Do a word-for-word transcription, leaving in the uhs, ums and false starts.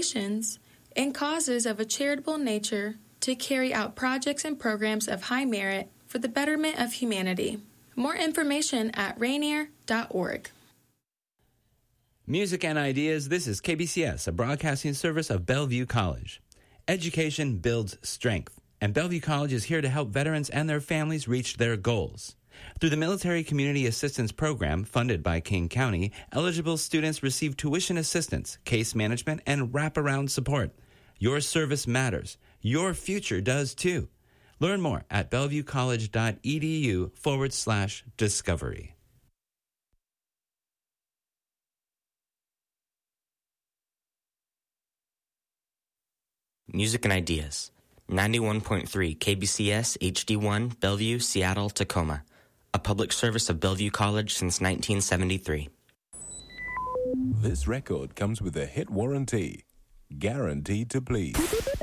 foundations, and causes of a charitable nature to carry out projects and programs of high merit for the betterment of humanity. More information at rainier dot org. Music and ideas, this is K B C S, a broadcasting service of Bellevue College. Education builds strength, and Bellevue College is here to help veterans and their families reach their goals. Through the Military Community Assistance Program, funded by King County, eligible students receive tuition assistance, case management, and wraparound support. Your service matters. Your future does too. Learn more at bellevuecollege.edu forward slash discovery. Music and Ideas. ninety-one point three K B C S H D one, Bellevue, Seattle, Tacoma. A public service of Bellevue College since nineteen seventy-three. This record comes with a hit warranty. Guaranteed to please.